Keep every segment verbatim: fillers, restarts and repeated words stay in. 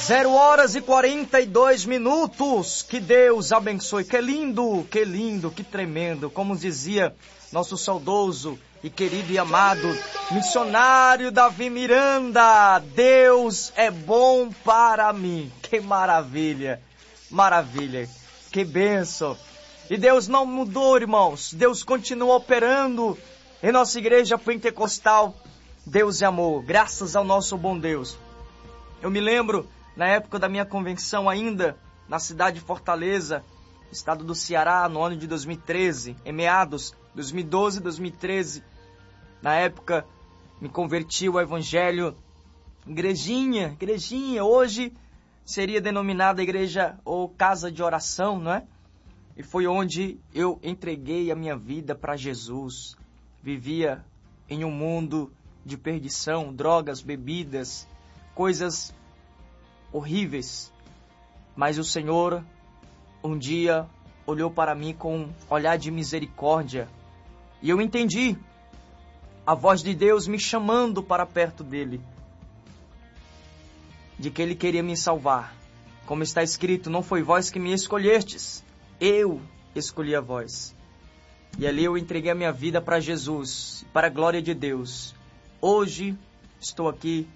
Zero horas e quarenta e dois minutos. Que Deus abençoe. Que lindo, que lindo, que tremendo. Como dizia nosso saudoso e querido e amado missionário Davi Miranda, Deus é bom para mim. Que maravilha, maravilha, que bênção. E Deus não mudou, irmãos. Deus continua operando em nossa igreja pentecostal. Deus é amor, graças ao nosso bom Deus. Eu me lembro, na época da minha convenção ainda, na cidade de Fortaleza, estado do Ceará, no ano de dois mil e treze, em meados, dois mil e doze, dois mil e treze. Na época, me converti ao Evangelho, igrejinha, igrejinha, hoje seria denominada igreja ou casa de oração, não é? E foi onde eu entreguei a minha vida para Jesus. Vivia em um mundo de perdição, drogas, bebidas, coisas horríveis. Mas o Senhor um dia olhou para mim com um olhar de misericórdia. E eu entendi a voz de Deus me chamando para perto dele. De que ele queria me salvar. Como está escrito, não foi vós que me escolhestes. Eu escolhi a vós. E ali eu entreguei a minha vida para Jesus, para a glória de Deus. Hoje estou aqui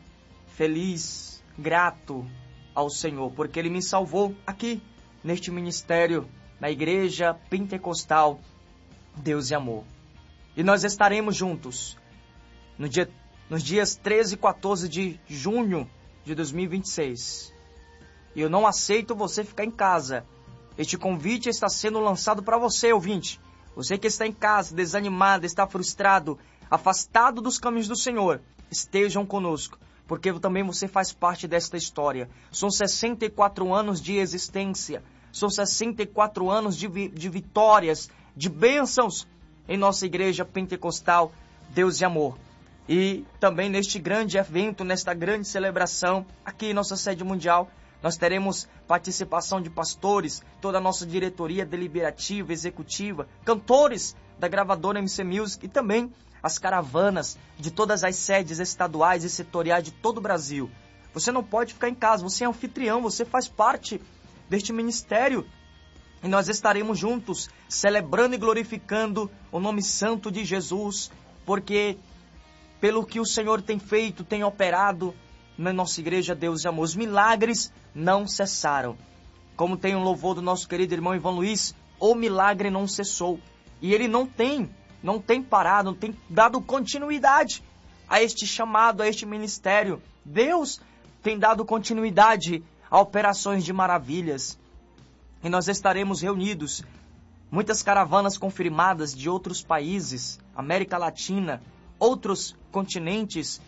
feliz, grato ao Senhor, porque Ele me salvou aqui, neste ministério, na Igreja Pentecostal Deus e Amor. E nós estaremos juntos no dia, nos dias treze e quatorze de junho de dois mil e vinte e seis. E eu não aceito você ficar em casa. Este convite está sendo lançado para você, ouvinte. Você que está em casa, desanimado, está frustrado, afastado dos caminhos do Senhor, estejam conosco, porque também você faz parte desta história. São sessenta e quatro anos de existência, são sessenta e quatro anos de, vi de vitórias, de bênçãos em nossa igreja pentecostal Deus e Amor. E também neste grande evento, nesta grande celebração, aqui em nossa sede mundial, nós teremos participação de pastores, toda a nossa diretoria deliberativa, executiva, cantores da gravadora M C Music e também as caravanas de todas as sedes estaduais e setoriais de todo o Brasil. Você não pode ficar em casa, você é anfitrião, você faz parte deste ministério. E nós estaremos juntos, celebrando e glorificando o nome santo de Jesus, porque pelo que o Senhor tem feito, tem operado na nossa igreja Deus e Amor, os milagres não cessaram. Como tem um louvor do nosso querido irmão Ivan Luiz, o milagre não cessou. E ele não tem, não tem parado, não tem dado continuidade a este chamado, a este ministério. Deus tem dado continuidade a operações de maravilhas. E nós estaremos reunidos, muitas caravanas confirmadas de outros países, América Latina, outros continentes,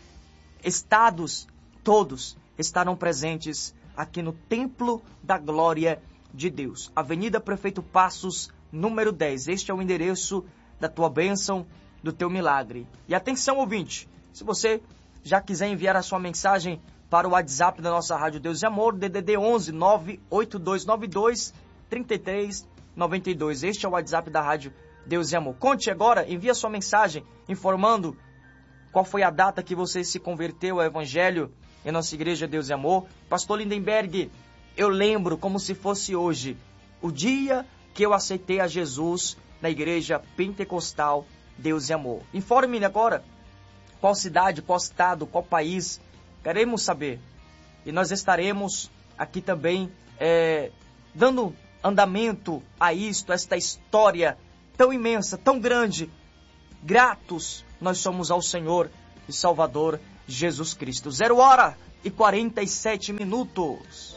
estados, todos estarão presentes aqui no Templo da Glória de Deus. Avenida Prefeito Passos, número dez. Este é o endereço da tua bênção, do teu milagre. E atenção, ouvinte, se você já quiser enviar a sua mensagem para o WhatsApp da nossa Rádio Deus e Amor, D D D onze nove oito dois nove dois três três nove dois. Este é o WhatsApp da Rádio Deus e Amor. Conte agora, envie a sua mensagem informando qual foi a data que você se converteu ao Evangelho em nossa igreja Deus e Amor. Pastor Lindenberg, eu lembro como se fosse hoje, o dia que eu aceitei a Jesus na igreja pentecostal Deus e Amor. Informe-me agora qual cidade, qual estado, qual país, queremos saber. E nós estaremos aqui também é, dando andamento a isto, a esta história tão imensa, tão grande. Gratos nós somos ao Senhor e Salvador Jesus Cristo. Zero hora e quarenta e sete minutos.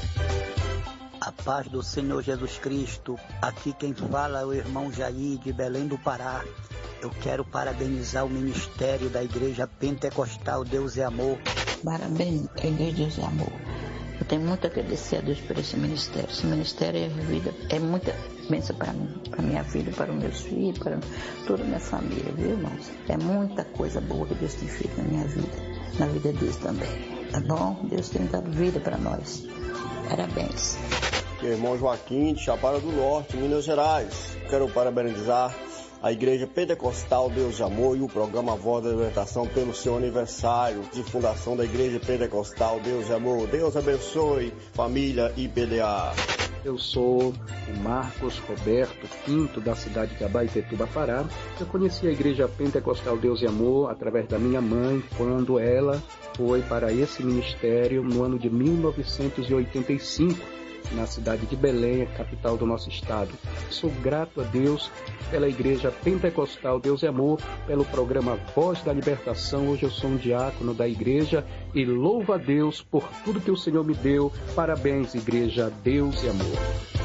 A paz do Senhor Jesus Cristo. Aqui quem fala é o irmão Jair de Belém do Pará. Eu quero parabenizar o ministério da Igreja Pentecostal Deus e Amor. Parabéns, Igreja Deus e Amor. Eu tenho muito a agradecer a Deus por esse ministério. Esse ministério é vida, é muita bênção para mim, para minha vida, para os meus filhos, para toda a minha família, viu, irmãos? É muita coisa boa que Deus tem feito na minha vida, na vida deles também. Tá bom? Deus tem dado vida para nós. Parabéns. Irmão Joaquim, de Chapada do Norte, Minas Gerais. Quero parabenizar a Igreja Pentecostal Deus de Amor e o programa Voz da Libertação pelo seu aniversário de fundação da Igreja Pentecostal Deus de Amor. Deus abençoe, família I P D A. Eu sou o Marcos Roberto Pinto, da cidade de Abaetetuba, Pará. Eu conheci a Igreja Pentecostal Deus e Amor através da minha mãe, quando ela foi para esse ministério no ano de mil novecentos e oitenta e cinco, na cidade de Belém, a capital do nosso estado. Sou grato a Deus pela Igreja Pentecostal Deus e Amor, pelo programa Voz da Libertação. Hoje eu sou um diácono da igreja e louvo a Deus por tudo que o Senhor me deu. Parabéns, Igreja Deus e Amor.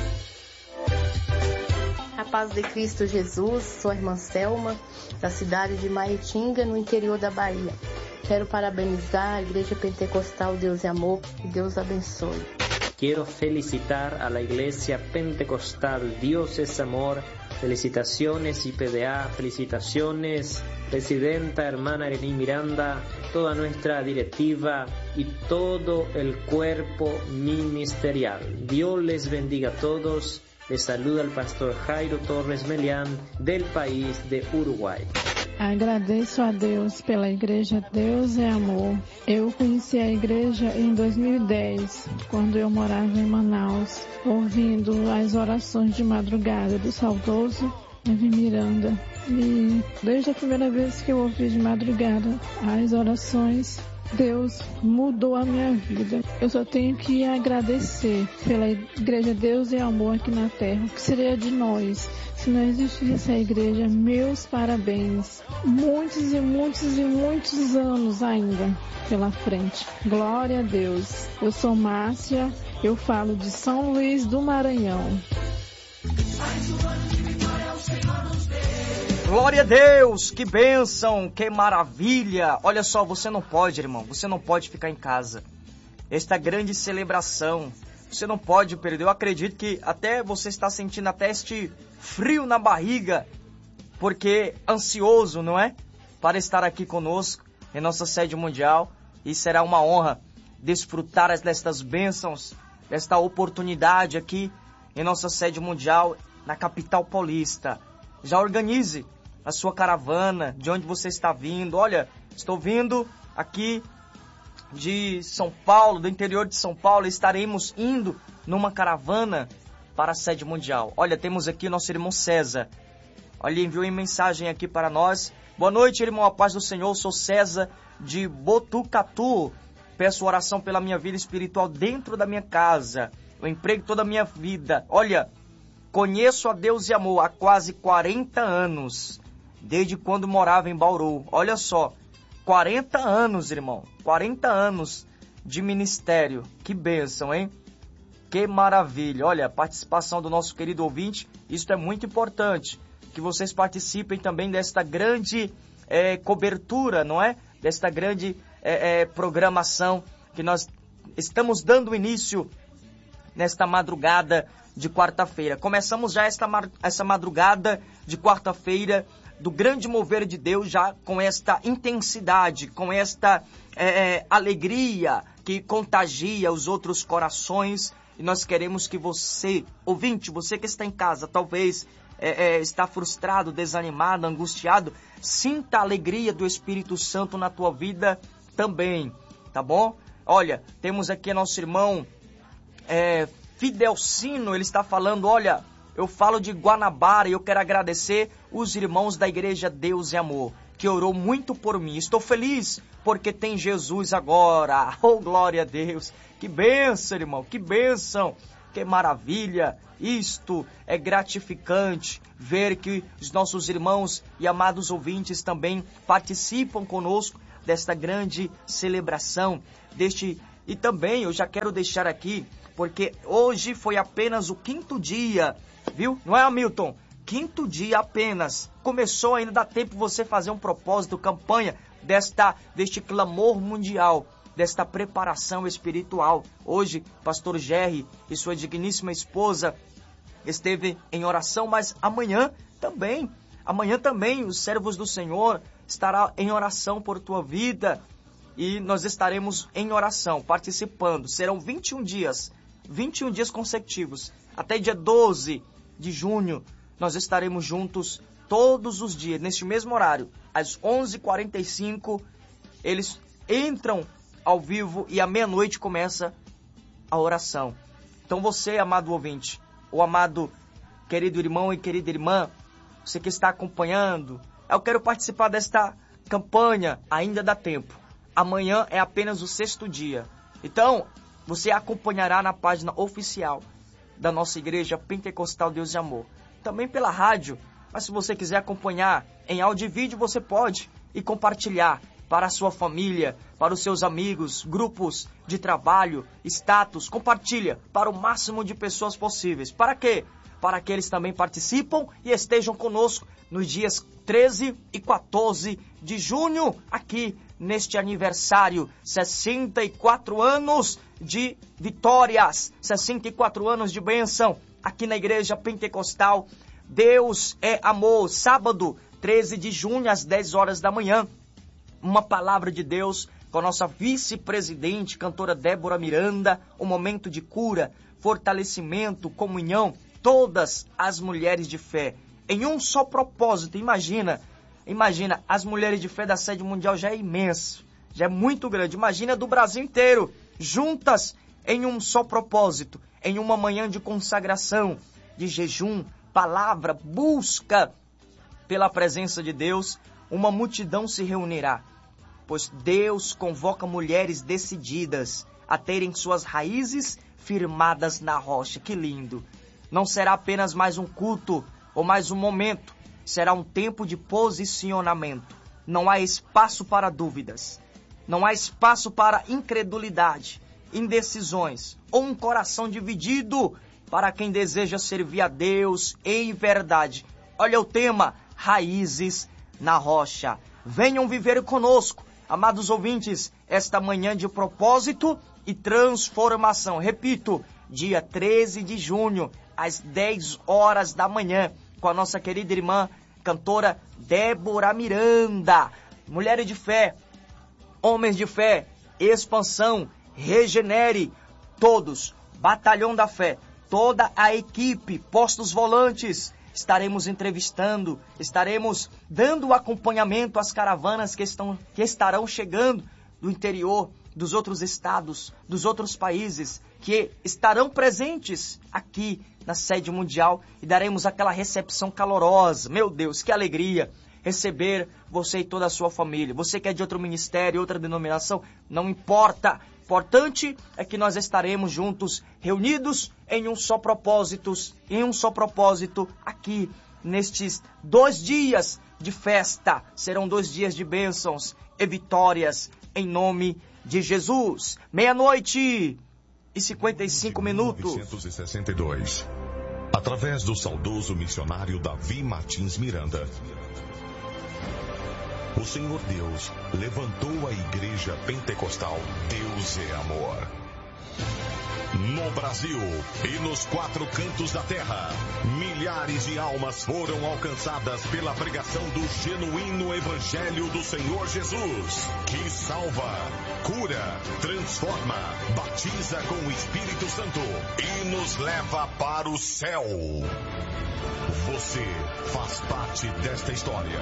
A paz de Cristo Jesus, sou a irmã Selma, da cidade de Maitinga, no interior da Bahia. Quero parabenizar a Igreja Pentecostal Deus e Amor, que Deus abençoe. Quiero felicitar a la Iglesia Pentecostal Dios es Amor. Felicitaciones I P D A, felicitaciones Presidenta, hermana Irene Miranda, toda nuestra directiva y todo el cuerpo ministerial. Dios les bendiga a todos. Les saluda el pastor Jairo Torres Melián, del país de Uruguai. Agradeço a Deus pela Igreja Deus é Amor. Eu conheci a igreja em dois mil e dez, quando eu morava em Manaus, ouvindo as orações de madrugada do saudoso Irene Miranda. E desde a primeira vez que eu ouvi de madrugada as orações, Deus mudou a minha vida. Eu só tenho que agradecer pela Igreja Deus é Amor aqui na Terra. O que seria de nós se não existisse essa igreja? Meus parabéns. Muitos e muitos e muitos anos ainda pela frente. Glória a Deus. Eu sou Márcia, eu falo de São Luís do Maranhão. Glória a Deus, que bênção, que maravilha. Olha só, você não pode, irmão, você não pode ficar em casa. Esta grande celebração, você não pode perder. Eu acredito que até você está sentindo até este frio na barriga, porque ansioso, não é? Para estar aqui conosco em nossa sede mundial. E será uma honra desfrutar destas bênçãos, desta oportunidade aqui em nossa sede mundial, na capital paulista. Já organize a sua caravana, de onde você está vindo. Olha, estou vindo aqui de São Paulo, do interior de São Paulo. Estaremos indo numa caravana para a sede mundial. Olha, temos aqui o nosso irmão César. Olha, enviou uma mensagem aqui para nós. Boa noite, irmão, a paz do Senhor. Sou César de Botucatu. Peço oração pela minha vida espiritual dentro da minha casa, o emprego toda a minha vida. Olha, conheço a Deus e Amor há quase quarenta anos, desde quando morava em Bauru. Olha só, quarenta anos, irmão, quarenta anos de ministério. Que bênção, hein? Que maravilha. Olha, a participação do nosso querido ouvinte, isso é muito importante, que vocês participem também desta grande é, cobertura, não é? Desta grande é, é, programação que nós estamos dando início nesta madrugada de quarta-feira. Começamos já esta, essa madrugada de quarta-feira do grande mover de Deus, já com esta intensidade, com esta é, é, alegria que contagia os outros corações. E nós queremos que você, ouvinte, você que está em casa, talvez é, é, está frustrado, desanimado, angustiado, sinta a alegria do Espírito Santo na tua vida também, tá bom? Olha, temos aqui nosso irmão é, Fidelcino, ele está falando, olha, eu falo de Guanabara e eu quero agradecer os irmãos da Igreja Deus e Amor, que orou muito por mim. Estou feliz porque tem Jesus agora. Oh, glória a Deus. Que bênção, irmão, que bênção, que maravilha. Isto é gratificante, ver que os nossos irmãos e amados ouvintes também participam conosco desta grande celebração, deste... E também eu já quero deixar aqui, porque hoje foi apenas o quinto dia, viu? Não é, Hamilton? Quinto dia apenas. Começou, ainda dá tempo você fazer um propósito, campanha desta, deste clamor mundial, desta preparação espiritual. Hoje, pastor Gerry e sua digníssima esposa esteve em oração, mas amanhã também, amanhã também os servos do Senhor estarão em oração por tua vida. E nós estaremos em oração, participando. Serão vinte e um dias, vinte e um dias consecutivos. Até dia doze de junho, nós estaremos juntos todos os dias, neste mesmo horário, às onze e quarenta e cinco, eles entram ao vivo e à meia-noite começa a oração. Então você, amado ouvinte, o amado querido irmão e querida irmã, você que está acompanhando, eu quero participar desta campanha, ainda dá tempo. Amanhã é apenas o sexto dia. Então, você acompanhará na página oficial da nossa Igreja Pentecostal Deus e Amor. Também pela rádio, mas se você quiser acompanhar em áudio e vídeo, você pode e compartilhar para a sua família, para os seus amigos, grupos de trabalho, status. Compartilha para o máximo de pessoas possíveis. Para quê? Para que eles também participam e estejam conosco nos dias treze e quatorze de junho, aqui neste aniversário, sessenta e quatro anos de vitórias, sessenta e quatro anos de bênção, aqui na Igreja Pentecostal Deus é Amor, sábado, treze de junho, às dez horas da manhã, uma palavra de Deus com a nossa vice-presidente, cantora Débora Miranda, um momento de cura, fortalecimento, comunhão, todas as mulheres de fé, em um só propósito. Imagina, imagina, as mulheres de fé da sede mundial já é imenso, já é muito grande. Imagina do Brasil inteiro, juntas em um só propósito, em uma manhã de consagração, de jejum, palavra, busca pela presença de Deus, uma multidão se reunirá, pois Deus convoca mulheres decididas a terem suas raízes firmadas na rocha. Que lindo! Não será apenas mais um culto ou mais um momento, será um tempo de posicionamento. Não há espaço para dúvidas, não há espaço para incredulidade, indecisões ou um coração dividido para quem deseja servir a Deus em verdade. Olha o tema, raízes na rocha. Venham viver conosco, amados ouvintes, esta manhã de propósito e transformação. Repito, dia treze de junho, às dez horas da manhã, com a nossa querida irmã, cantora Débora Miranda. Mulheres de fé, homens de fé, expansão, regenere, todos, batalhão da fé, toda a equipe, postos volantes, estaremos entrevistando, estaremos dando acompanhamento às caravanas que, estão, que estarão chegando do interior, dos outros estados, dos outros países, que estarão presentes aqui na sede mundial e daremos aquela recepção calorosa. Meu Deus, que alegria receber você e toda a sua família. Você que é de outro ministério, outra denominação, não importa. Importante é que nós estaremos juntos, reunidos em um só propósito, em um só propósito aqui nestes dois dias de festa. Serão dois dias de bênçãos e vitórias em nome de Jesus. Meia-noite e cinquenta e cinco minutos. mil novecentos e sessenta e dois, através do saudoso missionário Davi Martins Miranda, o Senhor Deus levantou a Igreja Pentecostal Deus é Amor. No Brasil e nos quatro cantos da terra, milhares de almas foram alcançadas pela pregação do genuíno Evangelho do Senhor Jesus, que salva, cura, transforma, batiza com o Espírito Santo e nos leva para o céu. Você faz parte desta história.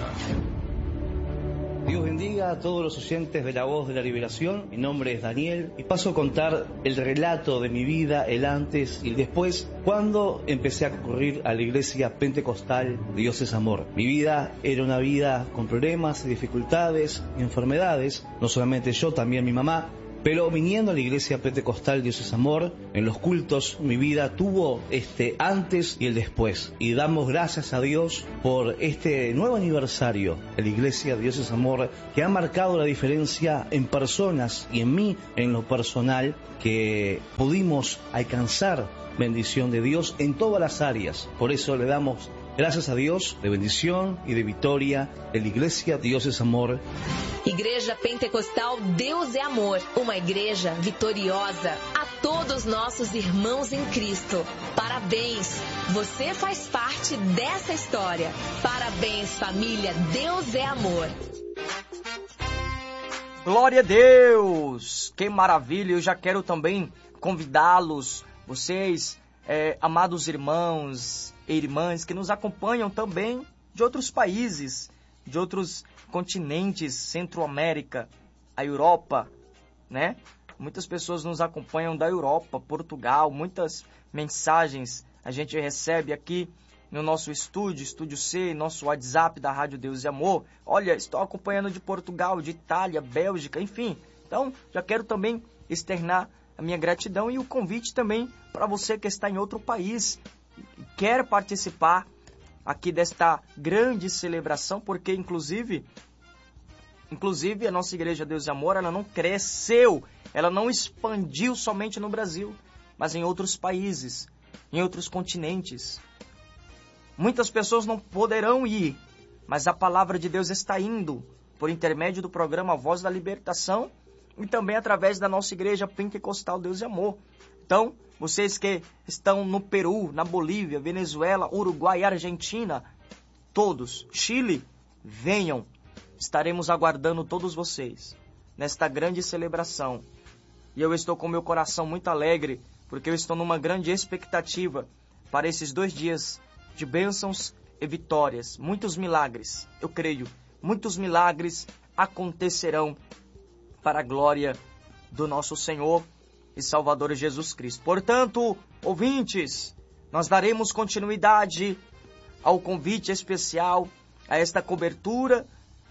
Dios bendiga a todos los oyentes de La Voz de la Liberación. Mi nombre es Daniel y paso a contar el relato de mi vida, el antes y el después, cuando empecé a concurrir a la iglesia pentecostal Dios es Amor. Mi vida era una vida con problemas, dificultades y enfermedades, no solamente yo, también mi mamá. Pero viniendo a la iglesia pentecostal Dios es Amor, en los cultos mi vida tuvo este antes y el después. Y damos gracias a Dios por este nuevo aniversario de la iglesia Dios es Amor, que ha marcado la diferencia en personas y en mí, en lo personal, que pudimos alcanzar bendición de Dios en todas las áreas. Por eso le damos gracias a Dios de bendición y de victoria de la iglesia Dios es Amor. Igreja Pentecostal Deus é Amor, uma igreja vitoriosa. A todos nossos irmãos em Cristo, parabéns! Você faz parte dessa história. Parabéns, família Deus é Amor. Glória a Deus! Que maravilha! Eu já quero também convidá-los, vocês, é, amados irmãos e irmãs que nos acompanham também de outros países, de outros continentes, Centro-América, a Europa, né? Muitas pessoas nos acompanham da Europa, Portugal, muitas mensagens a gente recebe aqui no nosso estúdio, Estúdio C, nosso WhatsApp da Rádio Deus e Amor. Olha, estou acompanhando de Portugal, de Itália, Bélgica, enfim. Então, já quero também externar a minha gratidão e o convite também para você que está em outro país e quer participar aqui desta grande celebração, porque inclusive, inclusive a nossa Igreja Deus e Amor, ela não cresceu, ela não expandiu somente no Brasil, mas em outros países, em outros continentes. Muitas pessoas não poderão ir, mas a palavra de Deus está indo por intermédio do programa Voz da Libertação e também através da nossa Igreja Pentecostal Deus e Amor. Então, vocês que estão no Peru, na Bolívia, Venezuela, Uruguai, Argentina, todos, Chile, venham. Estaremos aguardando todos vocês nesta grande celebração. E eu estou com meu coração muito alegre, porque eu estou numa grande expectativa para esses dois dias de bênçãos e vitórias. Muitos milagres, eu creio, muitos milagres acontecerão para a glória do nosso Senhor e Salvador Jesus Cristo. Portanto, ouvintes, nós daremos continuidade ao convite especial, a esta cobertura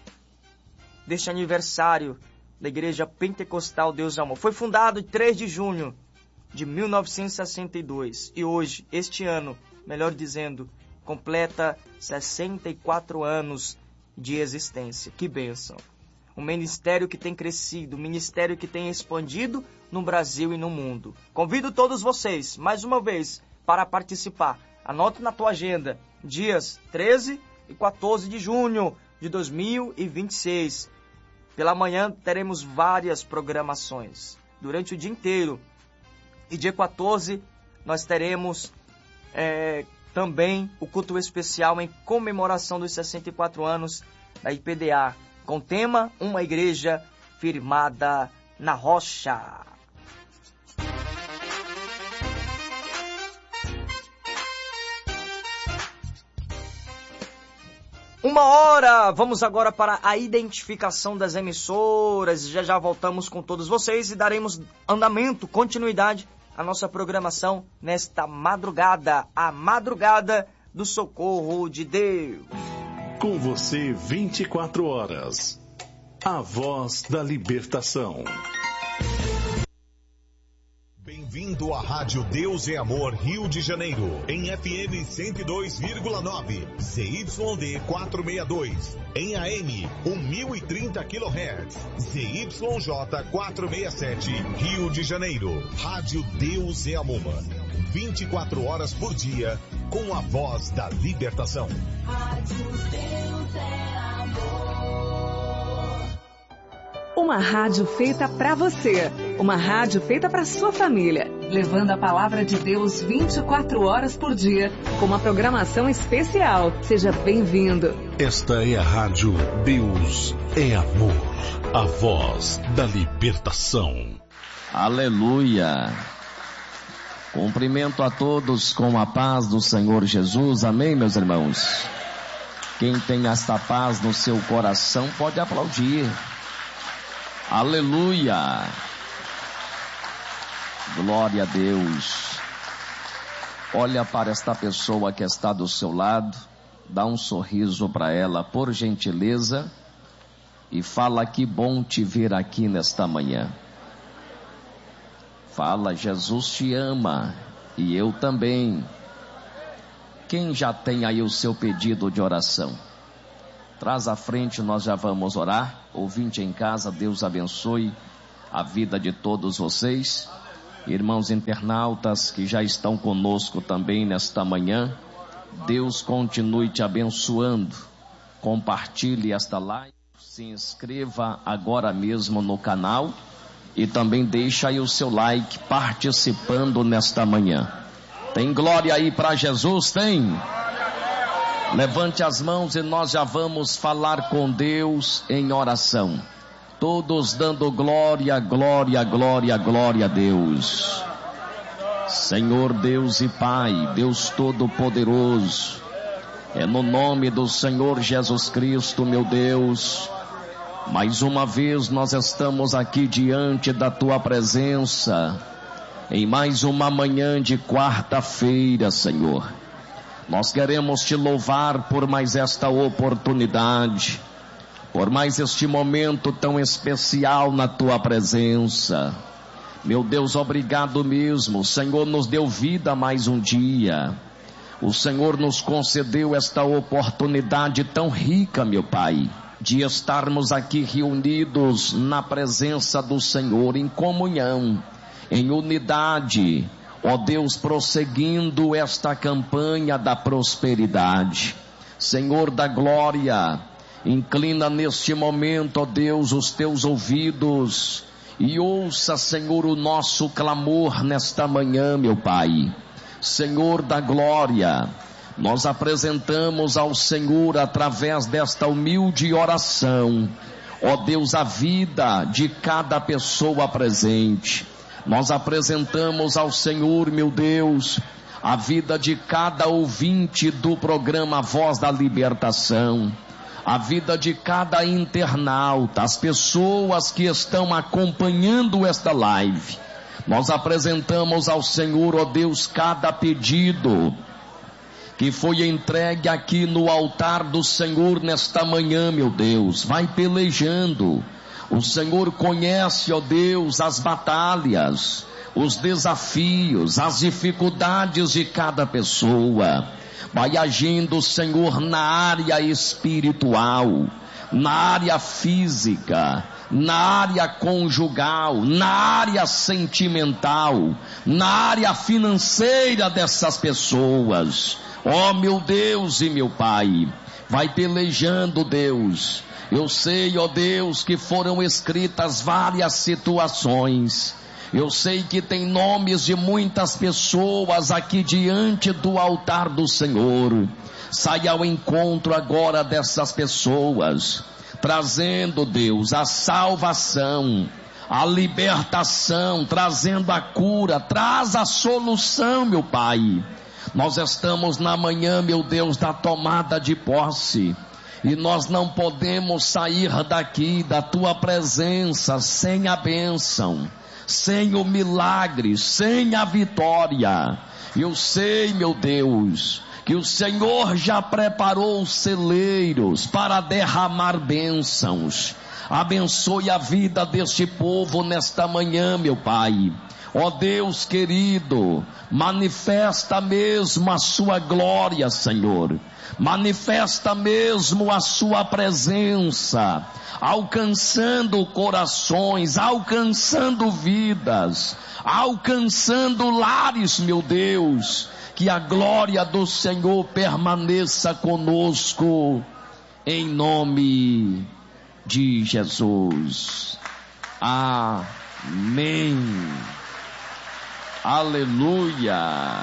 deste aniversário da Igreja Pentecostal Deus e Amor. Foi fundado em três de junho de mil novecentos e sessenta e dois e hoje, este ano, melhor dizendo, completa sessenta e quatro anos de existência. Que bênção! Um ministério que tem crescido, um ministério que tem expandido no Brasil e no mundo. Convido todos vocês, mais uma vez, para participar. Anote na tua agenda, dias treze e quatorze de junho de dois mil e vinte e seis. Pela manhã teremos várias programações, durante o dia inteiro. E dia quatorze nós teremos é, também o culto especial em comemoração dos sessenta e quatro anos da I P D A, com tema Uma Igreja Firmada na Rocha. Uma hora, vamos agora para a identificação das emissoras. Já já voltamos com todos vocês e daremos andamento, continuidade à nossa programação nesta madrugada, a madrugada do socorro de Deus. Com você vinte e quatro horas, a voz da libertação. Bem-vindo à Rádio Deus é Amor, Rio de Janeiro, em F M cento e dois vírgula nove, Z Y D quatrocentos e sessenta e dois, em A M mil e trinta quilohertz, Z Y J quatrocentos e sessenta e sete, Rio de Janeiro. Rádio Deus é Amor, vinte e quatro horas por dia, com a voz da libertação. Rádio Deus é Amor. Uma rádio feita para você, uma rádio feita para sua família, levando a palavra de Deus vinte e quatro horas por dia, com uma programação especial. Seja bem-vindo. Esta é a Rádio Deus é Amor, a voz da libertação. Aleluia! Cumprimento a todos com a paz do Senhor Jesus. Amém, meus irmãos? Quem tem esta paz no seu coração pode aplaudir. Aleluia! Glória a Deus. Olha para esta pessoa que está do seu lado, dá um sorriso para ela, por gentileza, e fala: que bom te ver aqui nesta manhã. Fala: Jesus te ama e eu também. Quem já tem aí o seu pedido de oração? Traz à frente, nós já vamos orar. Ouvinte em casa, Deus abençoe a vida de todos vocês. Irmãos internautas que já estão conosco também nesta manhã, Deus continue te abençoando. Compartilhe esta live, se inscreva agora mesmo no canal e também deixa aí o seu like participando nesta manhã. Tem glória aí para Jesus? Tem? Levante as mãos e nós já vamos falar com Deus em oração. Todos dando glória, glória, glória, glória a Deus. Senhor Deus e Pai, Deus Todo-Poderoso, É no nome do Senhor Jesus Cristo, meu Deus. Mais uma vez nós estamos aqui diante da tua presença, em mais uma manhã de quarta-feira, Senhor. Nós queremos te louvar por mais esta oportunidade, por mais este momento tão especial na tua presença. Meu Deus, obrigado mesmo. O Senhor nos deu vida mais um dia. O Senhor nos concedeu esta oportunidade tão rica, meu Pai, de estarmos aqui reunidos na presença do Senhor, em comunhão, em unidade, ó Deus, prosseguindo esta campanha da prosperidade. Senhor da glória, inclina neste momento, ó Deus, os teus ouvidos e ouça, Senhor, o nosso clamor nesta manhã, meu Pai. Senhor da glória, nós apresentamos ao Senhor, através desta humilde oração, ó Deus, a vida de cada pessoa presente. Nós apresentamos ao Senhor, meu Deus, a vida de cada ouvinte do programa Voz da Libertação, a vida de cada internauta, as pessoas que estão acompanhando esta live. Nós apresentamos ao Senhor, ó Deus, cada pedido que foi entregue aqui no altar do Senhor nesta manhã, meu Deus. Vai pelejando. O Senhor conhece, ó Deus, as batalhas, os desafios, as dificuldades de cada pessoa. Vai agindo, Senhor, na área espiritual, na área física, na área conjugal, na área sentimental, na área financeira dessas pessoas. Ó meu Deus e meu Pai, vai pelejando, Deus. Eu sei, ó Deus, que foram escritas várias situações. Eu sei que tem nomes de muitas pessoas aqui diante do altar do Senhor. Saia ao encontro agora dessas pessoas, trazendo, Deus, a salvação, a libertação, trazendo a cura, traz a solução, meu Pai. Nós estamos na manhã, meu Deus, da tomada de posse, e nós não podemos sair daqui, da tua presença, sem a bênção, sem o milagre, sem a vitória. Eu sei, meu Deus, que o Senhor já preparou celeiros para derramar bênçãos. Abençoe a vida deste povo nesta manhã, meu Pai. Ó Deus querido, manifesta mesmo a sua glória, Senhor. Manifesta mesmo a sua presença, alcançando corações, alcançando vidas, alcançando lares, meu Deus. Que a glória do Senhor permaneça conosco, em nome de Jesus. Amém. Aleluia.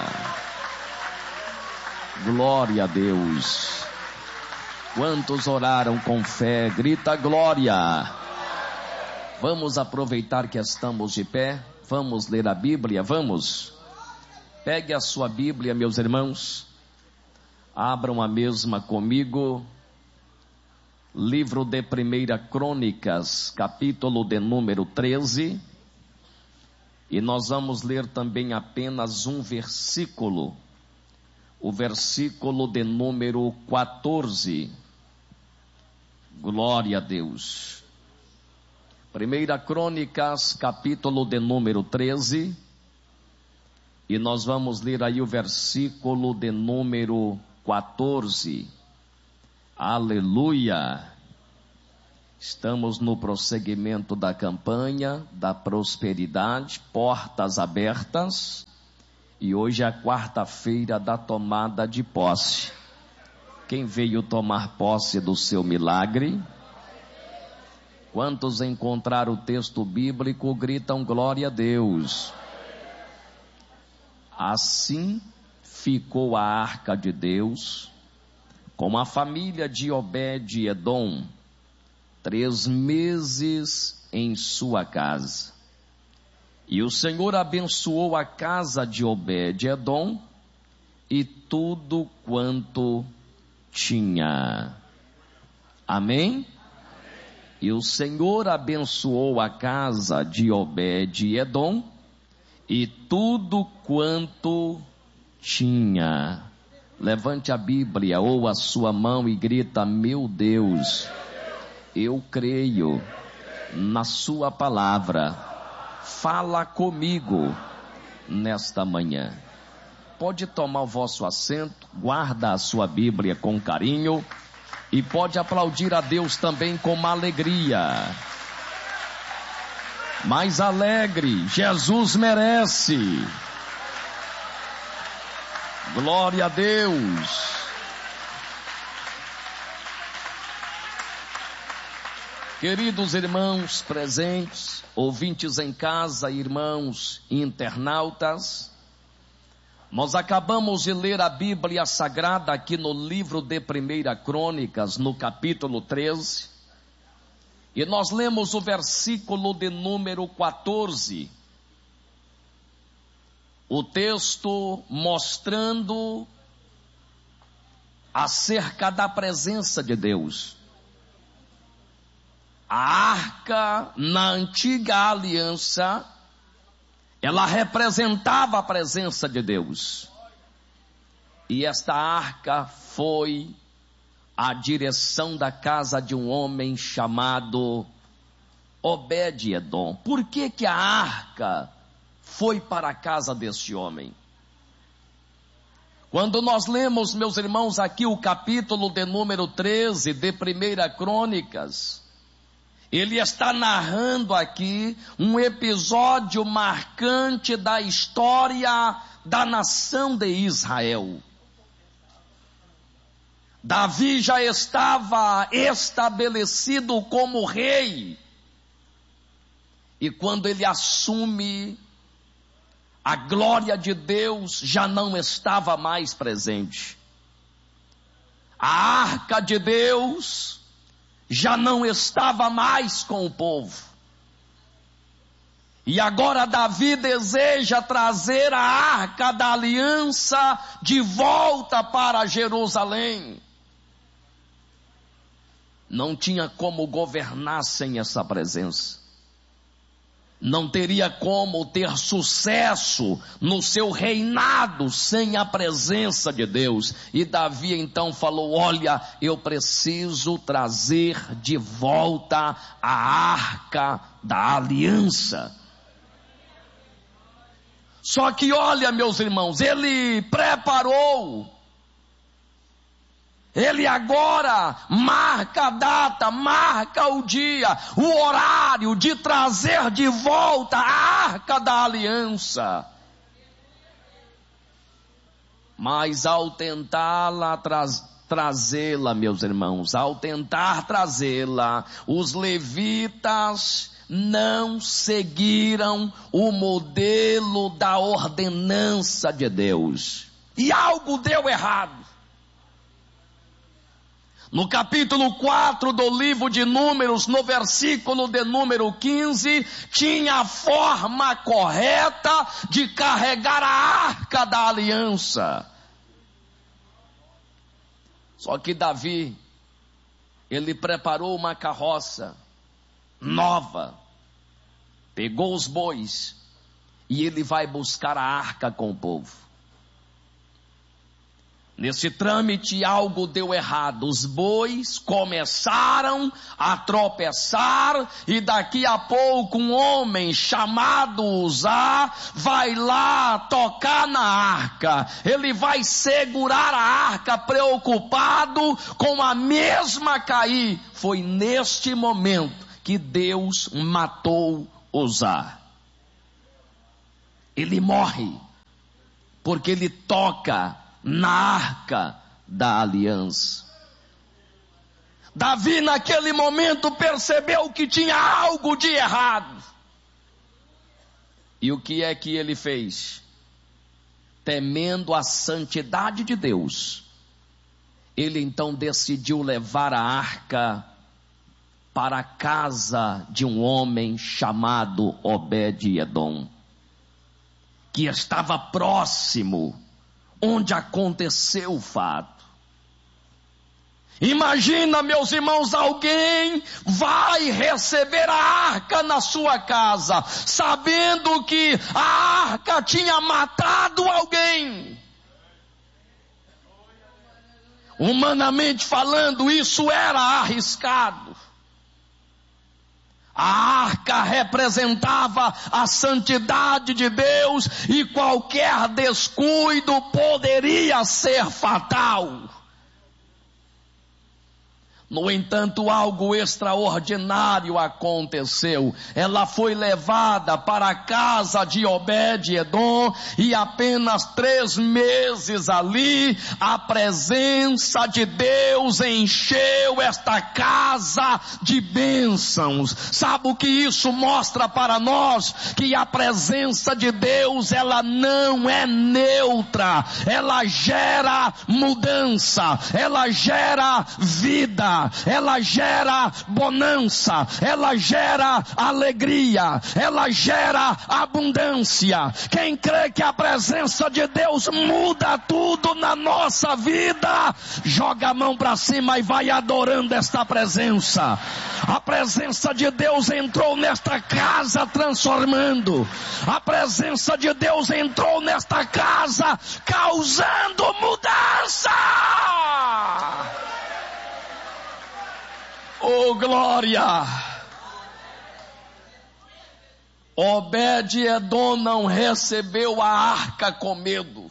Glória a Deus. Quantos oraram com fé? Grita glória. Vamos aproveitar que estamos de pé. Vamos ler a Bíblia, vamos. Pegue a sua Bíblia, meus irmãos. Abram a mesma comigo. Livro de Primeira Crônicas, capítulo de número treze. E nós vamos ler também apenas um versículo. O versículo de número quatorze. Glória a Deus. Primeira Crônicas, capítulo de número treze. E nós vamos ler aí o versículo de número quatorze. Aleluia. Estamos no prosseguimento da campanha da prosperidade, portas abertas. E hoje é a quarta-feira da tomada de posse. Quem veio tomar posse do seu milagre? Quantos encontraram o texto bíblico gritam glória a Deus. Assim ficou a arca de Deus com a família de Obed-edom três meses em sua casa. E o Senhor abençoou a casa de Obed-edom e tudo quanto tinha. Amém? E o Senhor abençoou a casa de Obed-edom e tudo quanto tinha. Levante a Bíblia ou a sua mão e grita: meu Deus, eu creio na sua palavra. Fala comigo nesta manhã. Pode tomar o vosso assento, guarda a sua Bíblia com carinho e pode aplaudir a Deus também com uma alegria. Mais alegre, Jesus merece. Glória a Deus. Queridos irmãos presentes, ouvintes em casa, irmãos internautas, nós acabamos de ler a Bíblia Sagrada aqui no livro de Primeira Crônicas, no capítulo treze, e nós lemos o versículo de número quatorze, o texto mostrando acerca da presença de Deus. A arca na antiga aliança, ela representava a presença de Deus. E esta arca foi a direção da casa de um homem chamado Obed-edom. Por que que a arca foi para a casa deste homem? Quando nós lemos, meus irmãos, aqui o capítulo de número treze de Primeira Crônicas, ele está narrando aqui um episódio marcante da história da nação de Israel. Davi já estava estabelecido como rei. E quando ele assume, a glória de Deus já não estava mais presente. A arca de Deus já não estava mais com o povo. E agora Davi deseja trazer a arca da aliança de volta para Jerusalém. Não tinha como governar sem essa presença. Não teria como ter sucesso no seu reinado sem a presença de Deus. E Davi então falou: olha, eu preciso trazer de volta a arca da aliança. Só que olha, meus irmãos, ele preparou, ele agora marca a data, marca o dia, o horário de trazer de volta a arca da aliança. Mas ao tentá-la tra- trazê-la, meus irmãos, ao tentar trazê-la, os levitas não seguiram o modelo da ordenança de Deus. E algo deu errado. No capítulo quatro do livro de Números, no versículo de número quinze, tinha a forma correta de carregar a arca da aliança. Só que Davi, ele preparou uma carroça nova, pegou os bois e ele vai buscar a arca com o povo. Nesse trâmite algo deu errado, os bois começaram a tropeçar e daqui a pouco um homem chamado Uzá vai lá tocar na arca, ele vai segurar a arca preocupado com a mesma cair. Foi neste momento que Deus matou Uzá. Ele morre porque ele toca na arca da aliança. Davi naquele momento percebeu que tinha algo de errado. E o que é que ele fez? Temendo a santidade de Deus, ele então decidiu levar a arca para a casa de um homem chamado Obed-edom, que estava próximo onde aconteceu o fato. Imagina, meus irmãos, alguém vai receber a arca na sua casa, sabendo que a arca tinha matado alguém. Humanamente falando, isso era arriscado. A arca representava a santidade de Deus e qualquer descuido poderia ser fatal. No entanto, algo extraordinário aconteceu. Ela foi levada para a casa de Obed-Edom e apenas três meses ali, a presença de Deus encheu esta casa de bênçãos. Sabe o que isso mostra para nós? Que a presença de Deus, ela não é neutra. Ela gera mudança, ela gera vida. Ela gera bonança, ela gera alegria, ela gera abundância. Quem crê que a presença de Deus muda tudo na nossa vida, joga a mão para cima e vai adorando esta presença. A presença de Deus entrou nesta casa transformando. A presença de Deus entrou nesta casa causando mudança. Oh, glória! Obed-Edom não recebeu a arca com medo.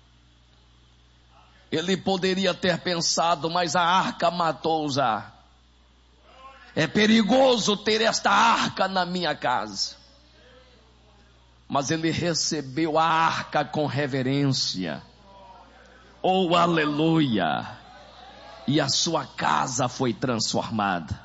Ele poderia ter pensado, mas a arca matou Uzá. É perigoso ter esta arca na minha casa. Mas ele recebeu a arca com reverência. Oh, aleluia! E a sua casa foi transformada.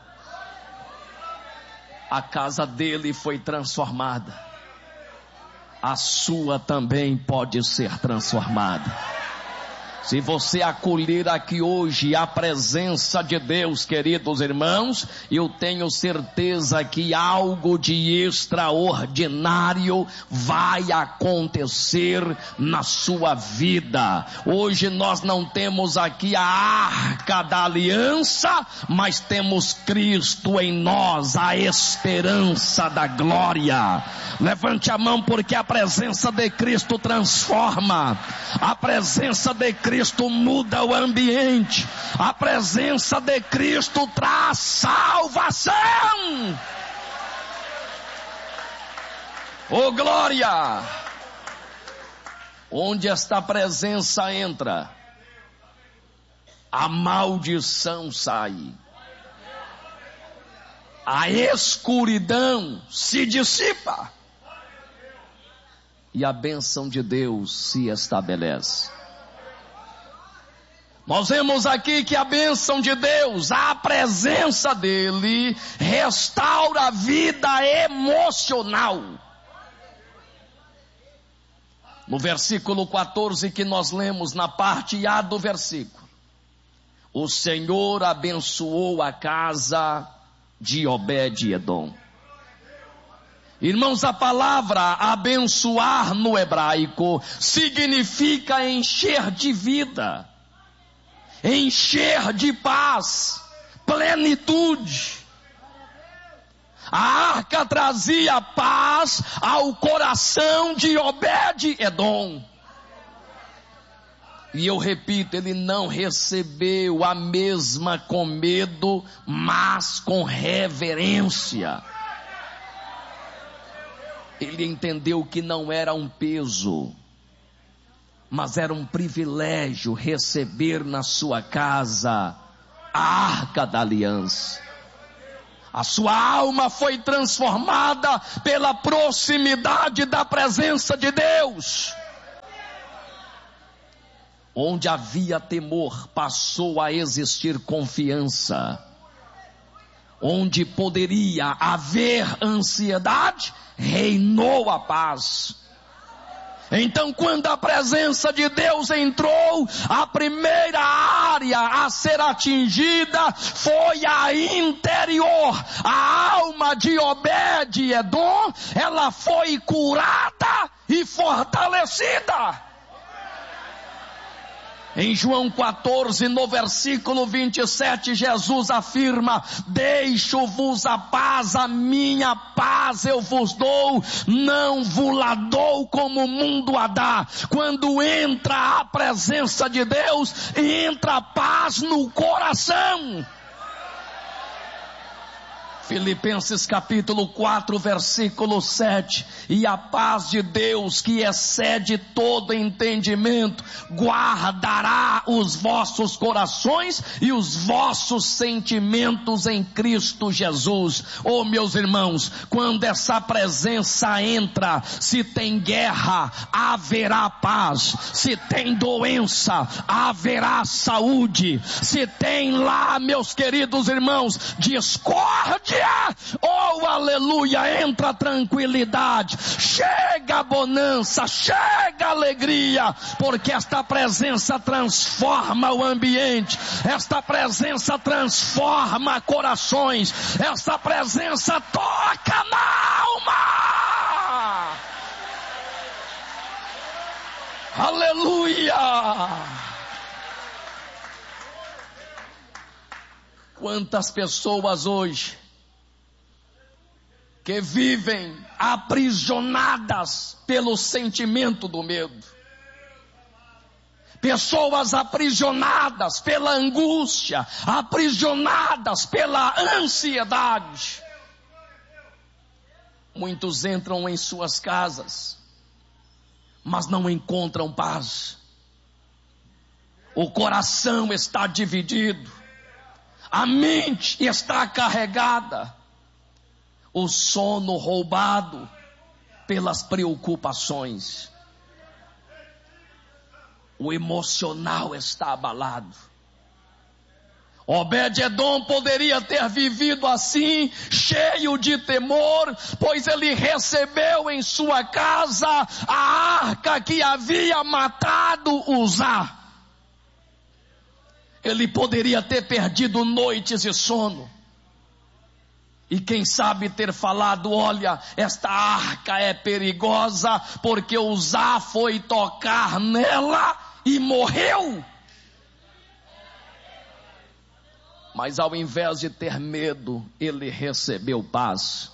A casa dele foi transformada. A sua também pode ser transformada. Se você acolher aqui hoje a presença de Deus, queridos irmãos, eu tenho certeza que algo de extraordinário vai acontecer na sua vida. Hoje nós não temos aqui a arca da aliança, mas temos Cristo em nós, a esperança da glória. Levante a mão, porque a presença de Cristo transforma. A presença de Cristo Cristo muda o ambiente. A presença de Cristo traz salvação. Oh, glória! Onde esta presença entra, a maldição sai. A escuridão se dissipa. E a bênção de Deus se estabelece. Nós vemos aqui que a bênção de Deus, a presença dele, restaura a vida emocional. No versículo quatorze que nós lemos, na parte A do versículo, o Senhor abençoou a casa de Obed-Edom. Irmãos, a palavra abençoar no hebraico significa encher de vida, encher de paz, plenitude. A arca trazia paz ao coração de Obed-Edom. E eu repito, ele não recebeu a mesma com medo, mas com reverência. Ele entendeu que não era um peso, mas era um privilégio receber na sua casa a arca da aliança. A sua alma foi transformada pela proximidade da presença de Deus. Onde havia temor, passou a existir confiança. Onde poderia haver ansiedade, reinou a paz. Então, quando a presença de Deus entrou, a primeira área a ser atingida foi a interior. A alma de Obed-Edom, ela foi curada e fortalecida. Em João quatorze, no versículo vinte e sete, Jesus afirma: deixo-vos a paz, a minha paz eu vos dou, não vos la dou como o mundo a dá. Quando entra a presença de Deus, entra a paz no coração. Filipenses capítulo quatro, versículo sete, e a paz de Deus, que excede todo entendimento, guardará os vossos corações e os vossos sentimentos em Cristo Jesus. Oh, meus irmãos, quando essa presença entra, se tem guerra, haverá paz. Se tem doença, haverá saúde. Se tem lá, meus queridos irmãos, discórdia, oh aleluia, entra a tranquilidade, chega a bonança, chega a alegria, porque esta presença transforma o ambiente, esta presença transforma corações, esta presença toca na alma. Aleluia! Quantas pessoas hoje que vivem aprisionadas pelo sentimento do medo. Pessoas aprisionadas pela angústia, aprisionadas pela ansiedade. Muitos entram em suas casas, mas não encontram paz. O coração está dividido, a mente está carregada, o sono roubado pelas preocupações. O emocional está abalado. Obed-edom poderia ter vivido assim, cheio de temor, pois ele recebeu em sua casa a arca que havia matado Uzá. Ele poderia ter perdido noites de sono. E quem sabe ter falado: olha, esta arca é perigosa, porque Uzá foi tocar nela e morreu. Mas ao invés de ter medo, ele recebeu paz.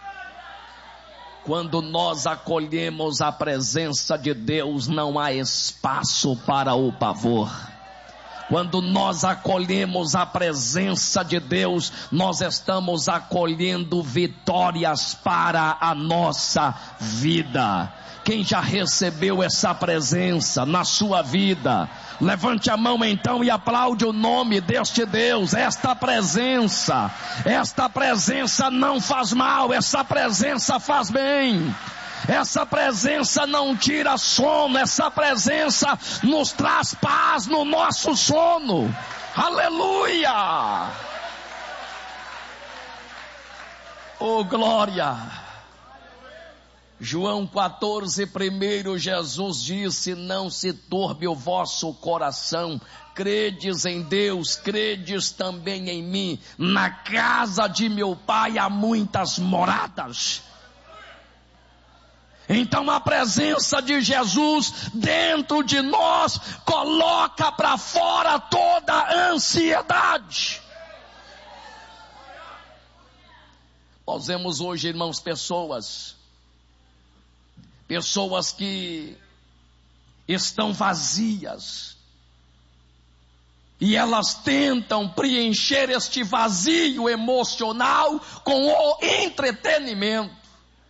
Quando nós acolhemos a presença de Deus, não há espaço para o pavor. Quando nós acolhemos a presença de Deus, nós estamos acolhendo vitórias para a nossa vida. Quem já recebeu essa presença na sua vida, levante a mão então e aplaude o nome deste Deus. Esta presença, esta presença não faz mal, essa presença faz bem. Essa presença não tira sono, essa presença nos traz paz no nosso sono. Aleluia! Oh, glória! João quatorze, primeiro, Jesus disse: não se turbe o vosso coração, credes em Deus, credes também em mim. Na casa de meu Pai há muitas moradas. Então a presença de Jesus dentro de nós coloca para fora toda a ansiedade. Nós vemos hoje, irmãos, pessoas, pessoas que estão vazias, e elas tentam preencher este vazio emocional com o entretenimento.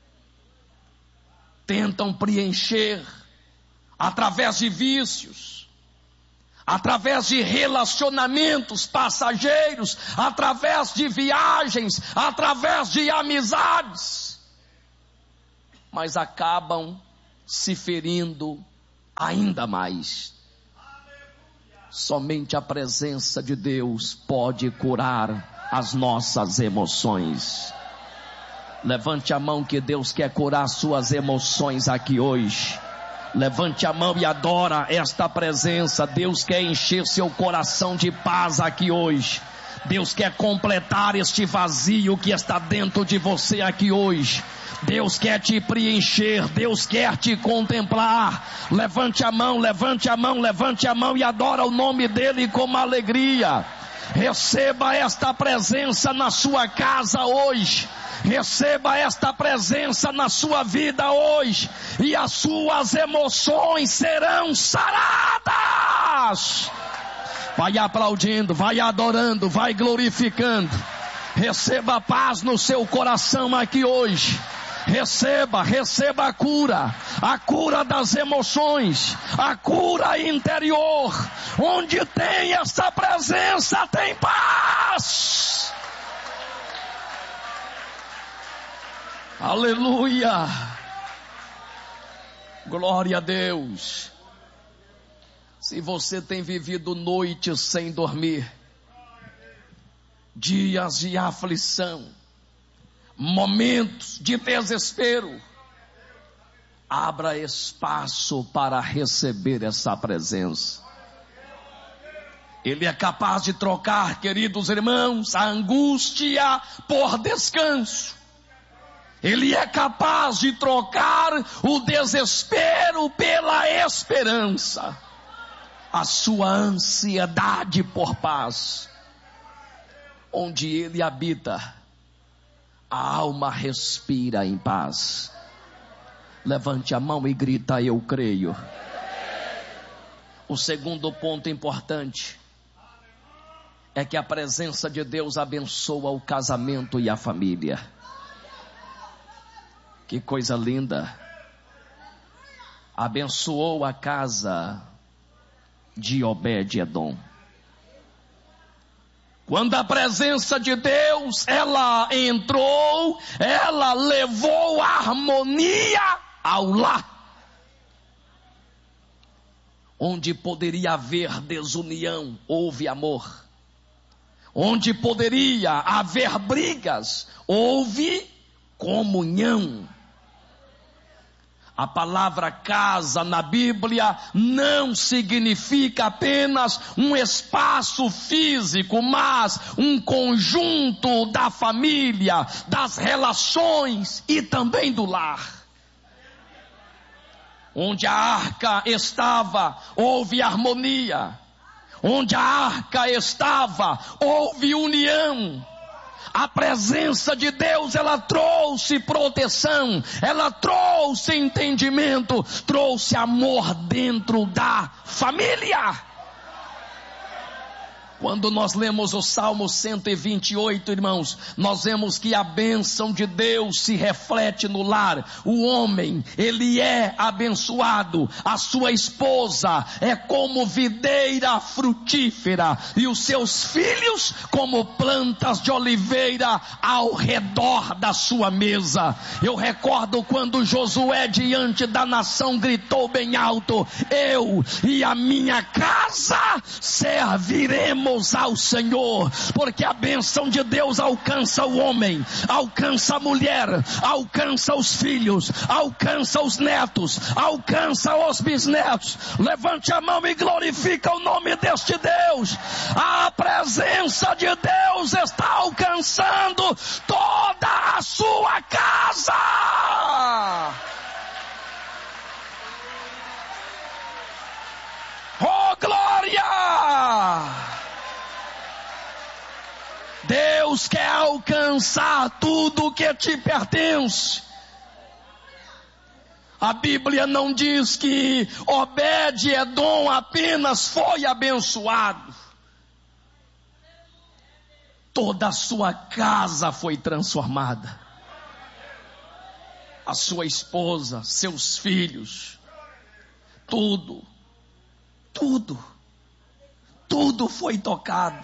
Tentam preencher através de vícios, através de relacionamentos passageiros, através de viagens, através de amizades, mas acabam se ferindo ainda mais. Somente a presença de Deus pode curar as nossas emoções. Levante a mão que Deus quer curar suas emoções aqui hoje. Levante a mão e adora esta presença. Deus quer encher seu coração de paz aqui hoje. Deus quer completar este vazio que está dentro de você aqui hoje. Deus quer te preencher, Deus quer te contemplar. Levante a mão, levante a mão, levante a mão e adora o nome dele com alegria. Receba esta presença na sua casa hoje. Receba esta presença na sua vida hoje. E as suas emoções serão saradas. Vai aplaudindo, vai adorando, vai glorificando. Receba paz no seu coração aqui hoje. Receba, receba a cura, a cura das emoções, a cura interior. Onde tem essa presença, tem paz. Aleluia. Glória a Deus. Se você tem vivido noites sem dormir, dias de aflição, momentos de desespero, abra espaço para receber essa presença. Ele é capaz de trocar, queridos irmãos, a angústia por descanso. Ele é capaz de trocar o desespero pela esperança, a sua ansiedade por paz. Onde ele habita, a alma respira em paz. Levante a mão e grita: eu creio. O segundo ponto importante é que a presença de Deus abençoa o casamento e a família. Que coisa linda. Abençoou a casa de Obed-Edom. Quando a presença de Deus, ela entrou, ela levou harmonia ao lar. Onde poderia haver desunião, houve amor. Onde poderia haver brigas, houve comunhão. A palavra casa na Bíblia não significa apenas um espaço físico, mas um conjunto da família, das relações e também do lar. Onde a arca estava, houve harmonia. Onde a arca estava, houve união. A presença de Deus, ela trouxe proteção, ela trouxe entendimento, trouxe amor dentro da família. Quando nós lemos o Salmo cento e vinte e oito, irmãos, nós vemos que a bênção de Deus se reflete no lar. O homem, ele é abençoado. A sua esposa é como videira frutífera e os seus filhos como plantas de oliveira ao redor da sua mesa. Eu recordo quando Josué diante da nação gritou bem alto: eu e a minha casa serviremos ao Senhor, porque a bênção de Deus alcança o homem, alcança a mulher, alcança os filhos, alcança os netos, alcança os bisnetos. Levante a mão e glorifica o nome deste Deus. A presença de Deus está alcançando toda a sua casa. Oh, glória! Deus quer alcançar tudo que te pertence. A Bíblia não diz que Obed-Edom apenas foi abençoado. Toda a sua casa foi transformada. A sua esposa, seus filhos, tudo, tudo, tudo foi tocado.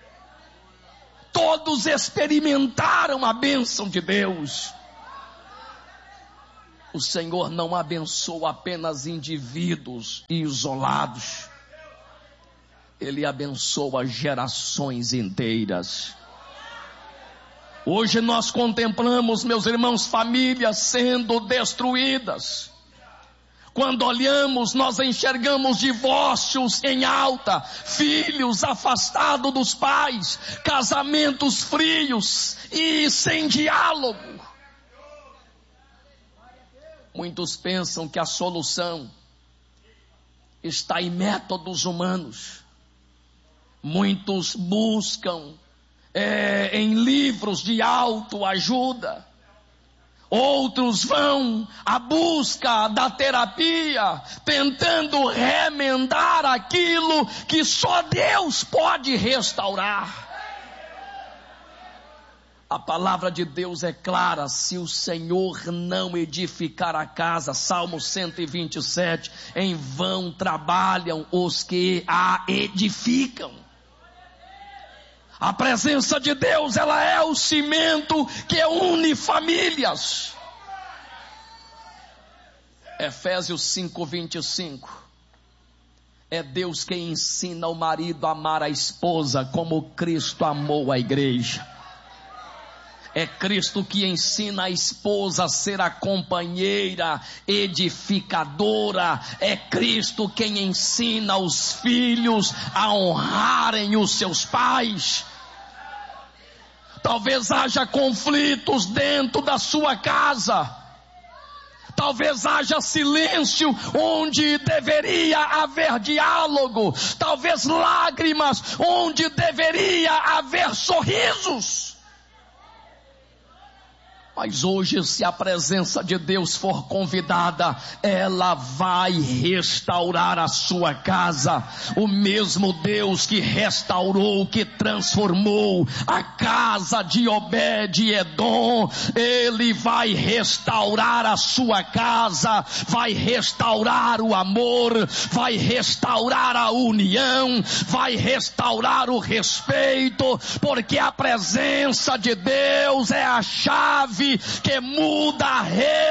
Todos experimentaram a bênção de Deus. O Senhor não abençoa apenas indivíduos isolados. Ele abençoa gerações inteiras. Hoje nós contemplamos, meus irmãos, famílias sendo destruídas. Quando olhamos, nós enxergamos divórcios em alta, filhos afastados dos pais, casamentos frios e sem diálogo. Muitos pensam que a solução está em métodos humanos. Muitos buscam é, em livros de autoajuda. Outros vão à busca da terapia, tentando remendar aquilo que só Deus pode restaurar. A palavra de Deus é clara: se o Senhor não edificar a casa, Salmo cento e vinte e sete, em vão trabalham os que a edificam. A presença de Deus, ela é o cimento que une famílias. Efésios cinco, vinte e cinco. É Deus quem ensina o marido a amar a esposa como Cristo amou a igreja. É Cristo que ensina a esposa a ser a companheira edificadora. É Cristo quem ensina os filhos a honrarem os seus pais. Talvez haja conflitos dentro da sua casa. Talvez haja silêncio onde deveria haver diálogo. Talvez lágrimas onde deveria haver sorrisos. Mas hoje, se a presença de Deus for convidada, ela vai restaurar a sua casa. O mesmo Deus que restaurou, que transformou a casa de Obed-Edom, Ele vai restaurar a sua casa, vai restaurar o amor, vai restaurar a união, vai restaurar o respeito, porque a presença de Deus é a chave que muda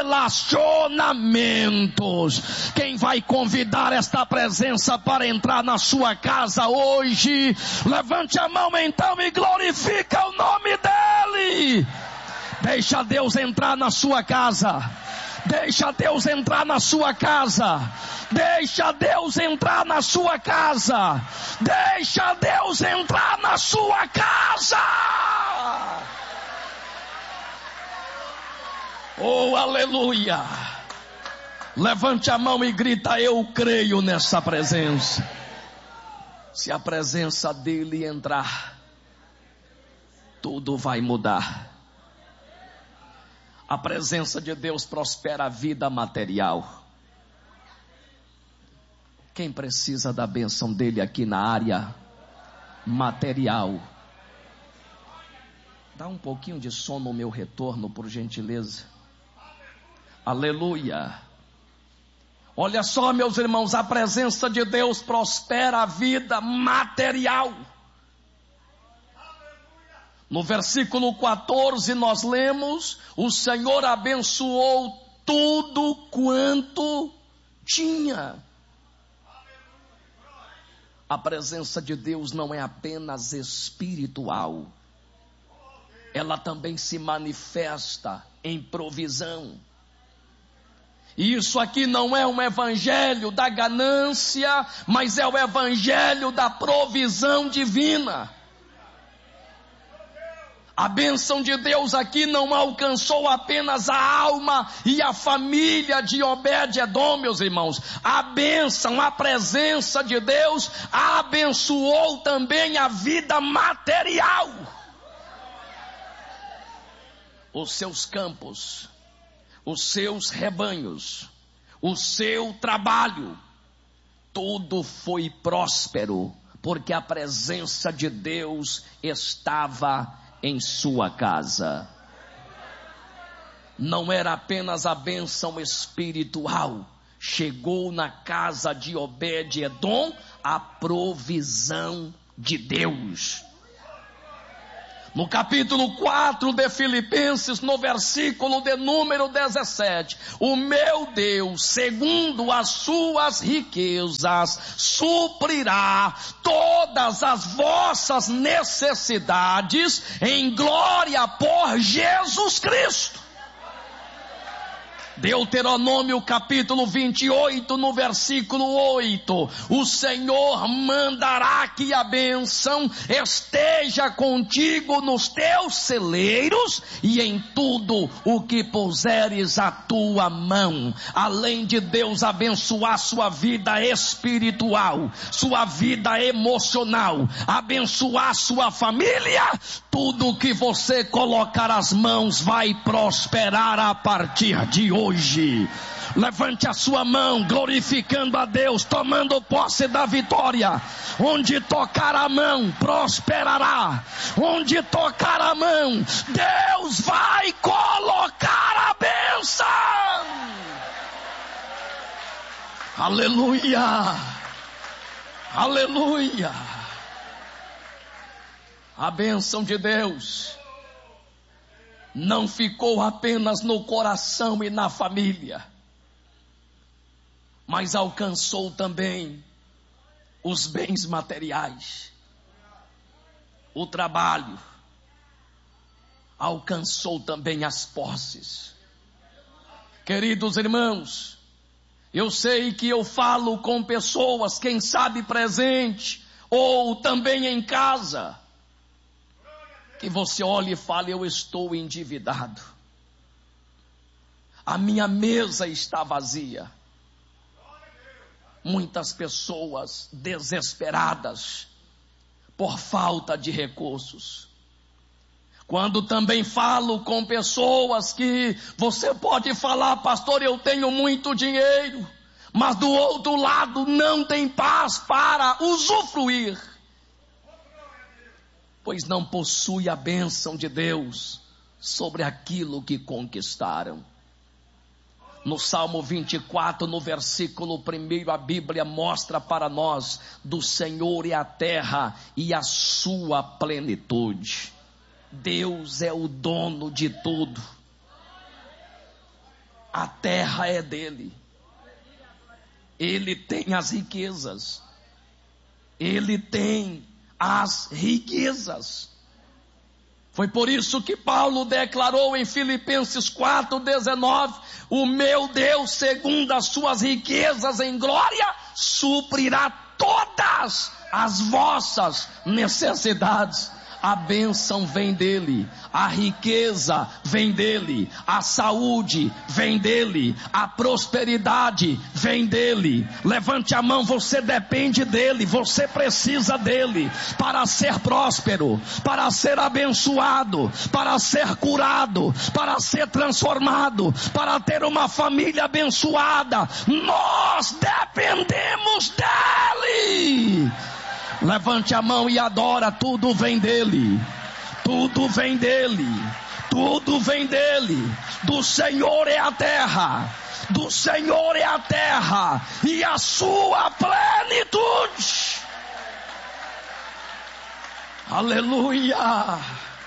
relacionamentos. Quem vai convidar esta presença para entrar na sua casa hoje? Levante a mão então e glorifica o nome dEle. Deixa Deus entrar na sua casa. Deixa Deus entrar na sua casa. Deixa Deus entrar na sua casa. Deixa Deus entrar na sua casa. Oh, aleluia! Levante a mão e grita: eu creio nessa presença. Se a presença dele entrar, tudo vai mudar. A presença de Deus prospera a vida material. Quem precisa da bênção dele aqui na área material? Dá um pouquinho de som no meu retorno, por gentileza. Aleluia. Olha só, meus irmãos, a presença de Deus prospera a vida material. No versículo quatorze nós lemos: o Senhor abençoou tudo quanto tinha. A presença de Deus não é apenas espiritual, ela também se manifesta em provisão. Isso aqui não é um evangelho da ganância, mas é o evangelho da provisão divina. A bênção de Deus aqui não alcançou apenas a alma e a família de Obed-Edom, meus irmãos. A bênção, a presença de Deus abençoou também a vida material. Os seus campos, os seus rebanhos, o seu trabalho, tudo foi próspero, porque a presença de Deus estava em sua casa. Não era apenas a bênção espiritual, chegou na casa de Obed-Edom a provisão de Deus. No capítulo quatro de Filipenses, no versículo de número dezessete, o meu Deus, segundo as suas riquezas, suprirá todas as vossas necessidades em glória por Jesus Cristo. Deuteronômio capítulo vinte e oito, no versículo oito, o Senhor mandará que a bênção esteja contigo nos teus celeiros e em tudo o que puseres a tua mão. Além de Deus abençoar sua vida espiritual, sua vida emocional, abençoar sua família, tudo que você colocar as mãos vai prosperar a partir de hoje. Hoje, levante a sua mão, glorificando a Deus, tomando posse da vitória. Onde tocar a mão, prosperará. Onde tocar a mão, Deus vai colocar a bênção. Aleluia, aleluia. A bênção de Deus não ficou apenas no coração e na família, mas alcançou também os bens materiais, o trabalho, alcançou também as posses. Queridos irmãos, eu sei que eu falo com pessoas, quem sabe presente, ou também em casa, que você olhe e fale: eu estou endividado, a minha mesa está vazia. Muitas pessoas desesperadas por falta de recursos. Quando também falo com pessoas que você pode falar: pastor, eu tenho muito dinheiro, mas do outro lado não tem paz para usufruir, pois não possui a bênção de Deus sobre aquilo que conquistaram. No Salmo vinte e quatro, no versículo um, a Bíblia mostra para nós: do Senhor é a terra e a sua plenitude. Deus é o dono de tudo. A terra é dele. Ele tem as riquezas. Ele tem as riquezas. Foi por isso que Paulo declarou em Filipenses quatro, dezenove: o meu Deus, segundo as suas riquezas em glória, suprirá todas as vossas necessidades. A bênção vem dele, a riqueza vem dele, a saúde vem dele, a prosperidade vem dele. Levante a mão, você depende dele, você precisa dele para ser próspero, para ser abençoado, para ser curado, para ser transformado, para ter uma família abençoada. Nós dependemos dele. Levante a mão e adora. Tudo vem dele, tudo vem dele, tudo vem dele. Do Senhor é a terra, do Senhor é a terra e a sua plenitude. Aleluia.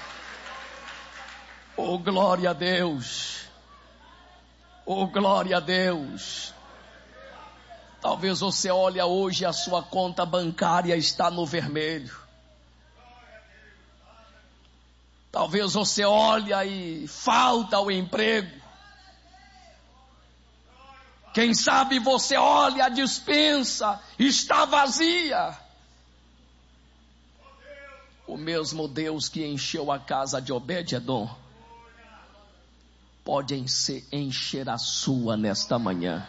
Oh, glória a Deus, oh, glória a Deus. Talvez você olhe hoje, a sua conta bancária está no vermelho. Talvez você olhe e falta o emprego. Quem sabe você olha, a despensa está vazia. O mesmo Deus que encheu a casa de Obed-edom pode encher a sua nesta manhã.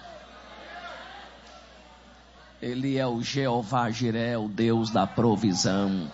Ele é o Jeová Jiré, o Deus da provisão.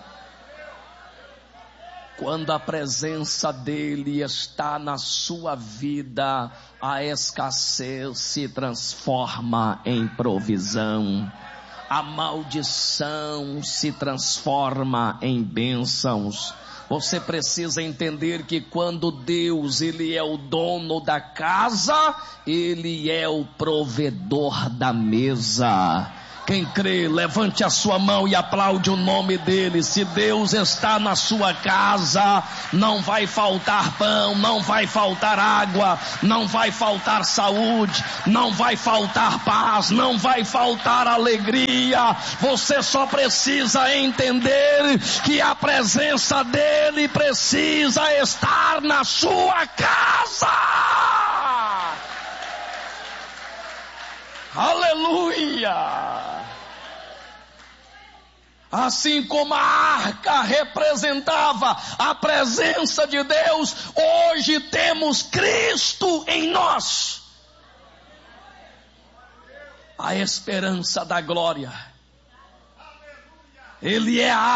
Quando a presença dele está na sua vida, a escassez se transforma em provisão. A maldição se transforma em bênçãos. Você precisa entender que quando Deus, ele é o dono da casa, ele é o provedor da mesa. Quem crê, levante a sua mão e aplaude o nome dele. Se Deus está na sua casa, não vai faltar pão, não vai faltar água, não vai faltar saúde, não vai faltar paz, não vai faltar alegria. Você só precisa entender que a presença dele precisa estar na sua casa. Aleluia! Assim como a arca representava a presença de Deus, hoje temos Cristo em nós. A esperança da glória. Ele é a